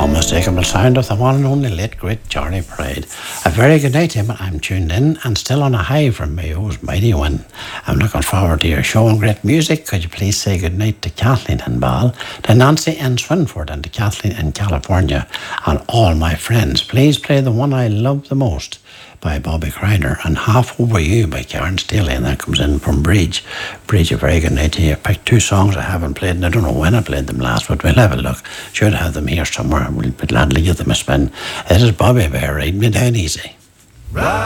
Unmistakable sound of the one and only late great Johnny Pride. A very good night to him. I'm tuned in and still on a high from Mayo's mighty win. I'm looking forward to your show and great music. Could you please say good night to Kathleen in Ball, to Nancy in Swinford, and to Kathleen in California, and all my friends. Please play the one I love the most by Bobby Criner, and Half Over You by Karen Staley, and that comes in from Bridge. Bridge, a very good night to you. I picked two songs I haven't played, and I don't know when I played them last, but we'll have a look. Should have them here somewhere, and we'll gladly give them a spin. This is Bobby Bear, Ride Me Down Easy. Right.